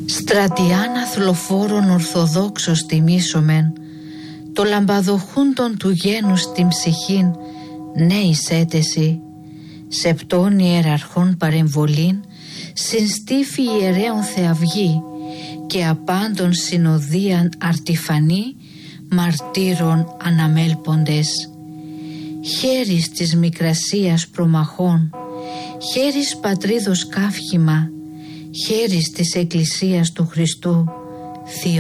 Στρατιάνα θλοφόρων ορθοδόξος τιμήσομεν, το λαμπαδοχούντον του γένους την ψυχήν, νέη έτεση, σεπτών ιεραρχών παρεμβολήν, συνστήφη ιερέων θεαυγή και απάντων συνοδίαν αρτιφανή, μαρτύρων αναμέλποντες. Χέρις της μικρασίας προμαχών, χέρις πατρίδος καύχημα, χέρις της Εκκλησίας του Χριστού, Θείο